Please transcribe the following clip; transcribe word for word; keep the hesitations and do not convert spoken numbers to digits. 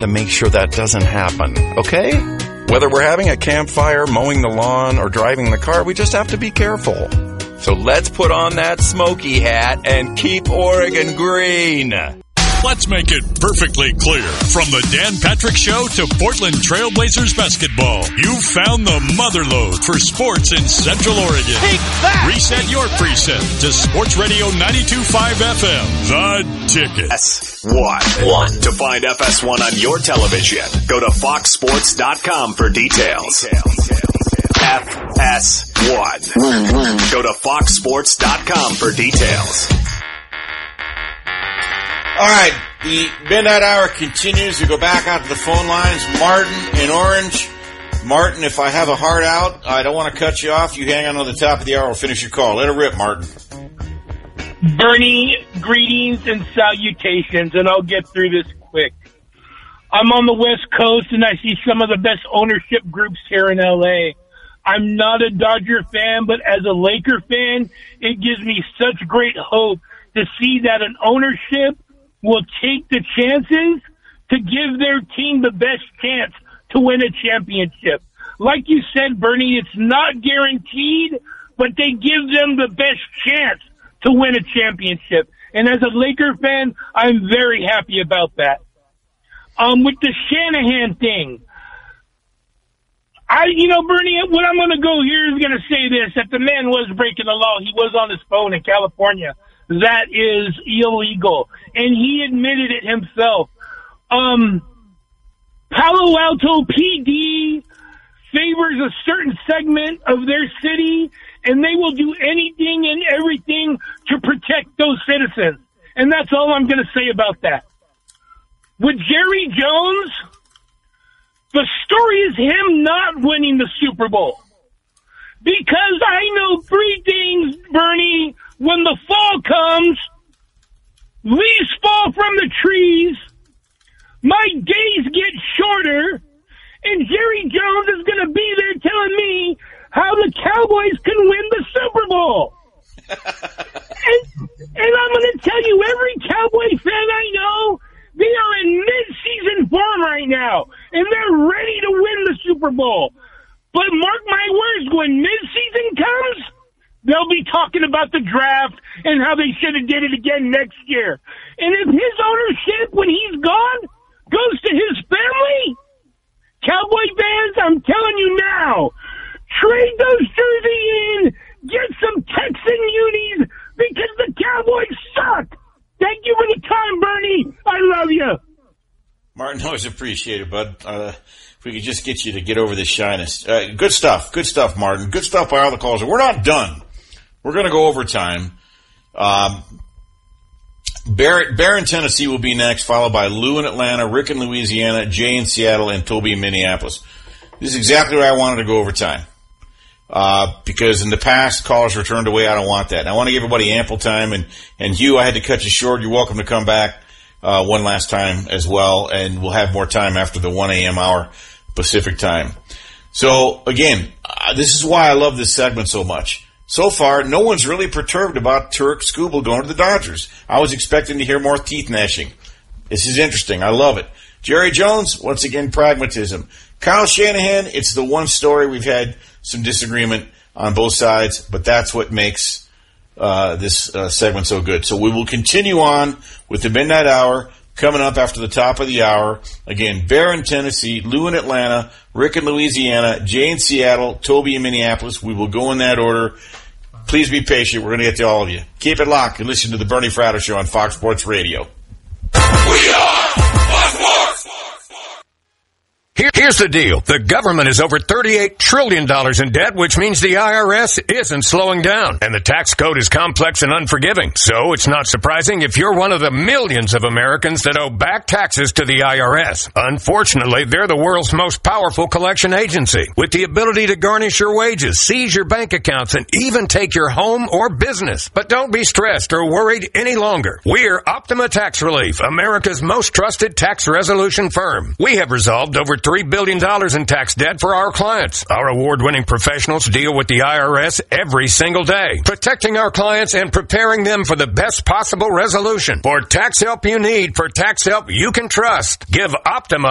to make sure that doesn't happen, okay? Whether we're having a campfire, mowing the lawn, or driving the car, we just have to be careful. So let's put on that smoky hat and keep Oregon green. Let's make it perfectly clear. From the Dan Patrick Show to Portland Trailblazers basketball, you found the motherlode for sports in Central Oregon. Take that! Reset your preset to Sports Radio ninety-two point five F M. The Ticket. F S one. One. To find F S one on your television, go to fox sports dot com for details. F S one. One, one. Go to fox sports dot com for details. All right, the Midnight Hour continues. We go back out to the phone lines. Martin in Orange. Martin, if I have a heart out, I don't want to cut you off. You hang on to the top of the hour. We'll finish your call. Let it rip, Martin. Bernie, greetings and salutations, and I'll get through this quick. I'm on the West Coast, and I see some of the best ownership groups here in L A. I'm not a Dodger fan, but as a Laker fan, it gives me such great hope to see that an ownership will take the chances to give their team the best chance to win a championship. Like you said, Bernie, it's not guaranteed, but they give them the best chance to win a championship. And as a Laker fan, I'm very happy about that. Um, with the Shanahan thing, I, you know, Bernie, what I'm going to go here is going to say this, that the man was breaking the law. He was on his phone in California. That is illegal. And he admitted it himself. Um, Palo Alto P D favors a certain segment of their city, and they will do anything and everything to protect those citizens. And that's all I'm going to say about that. With Jerry Jones, the story is him not winning the Super Bowl. Because I know three things, Bernie. When the fall comes, leaves fall from the trees, my days get shorter, and Jerry Jones is going to be there telling me how the Cowboys can win the Super Bowl. and, and I'm going to tell you, every Cowboy fan I know, they are in mid-season form right now, and they're ready to win the Super Bowl. But mark my words, when mid-season comes, they'll be talking about the draft and how they should have did it again next year. And if his ownership, when he's gone, goes to his family, Cowboy fans, I'm telling you now, trade those jerseys in, get some Texan unis, because the Cowboys suck. Thank you for the time, Bernie. I love you. Martin, always appreciated, bud. Uh, if we could just get you to get over this shyness. Uh, good stuff. Good stuff, Martin. Good stuff by all the calls. We're not done. We're going to go overtime. Um, Barrett, Bear in Tennessee will be next, followed by Lou in Atlanta, Rick in Louisiana, Jay in Seattle, and Toby in Minneapolis. This is exactly where I wanted to go overtime. Uh, because in the past, callers were turned away. I don't want that. And I want to give everybody ample time. And, and Hugh, I had to cut you short. You're welcome to come back uh, one last time as well. And we'll have more time after the one a.m. hour Pacific time. So, again, uh, this is why I love this segment so much. So far, no one's really perturbed about Turk Skubal going to the Dodgers. I was expecting to hear more teeth gnashing. This is interesting. I love it. Jerry Jones, once again, pragmatism. Kyle Shanahan, it's the one story we've had some disagreement on both sides, but that's what makes uh, this uh, segment so good. So we will continue on with the Midnight Hour coming up after the top of the hour. Again, Bear in Tennessee, Lou in Atlanta, Rick in Louisiana, Jay in Seattle, Toby in Minneapolis. We will go in that order. Please be patient. We're going to get to all of you. Keep it locked and listen to the Bernie Fratto Show on Fox Sports Radio. We are Fox Sports. Here, here's the deal. The government is over thirty-eight trillion dollars in debt, which means the I R S isn't slowing down. And the tax code is complex and unforgiving. So it's not surprising if you're one of the millions of Americans that owe back taxes to the I R S. Unfortunately, they're the world's most powerful collection agency, with the ability to garnish your wages, seize your bank accounts, and even take your home or business. But don't be stressed or worried any longer. We're Optima Tax Relief, America's most trusted tax resolution firm. We have resolved over three billion dollars in tax debt for our clients. Our award-winning professionals deal with the I R S every single day, protecting our clients and preparing them for the best possible resolution. For tax help you need, for tax help you can trust, give Optima